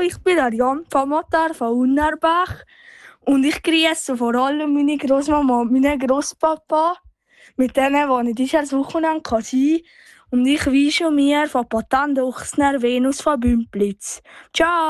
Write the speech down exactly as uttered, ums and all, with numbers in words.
ich bin Ariane von Motar von Unnerbach und ich grüße vor allem meine Großmama und meinen Großpapa, mit denen wo ich dieses Wochenende sein kann. Und ich wünsche mir von Patan Duchsner Venus von Bümplitz. Ciao!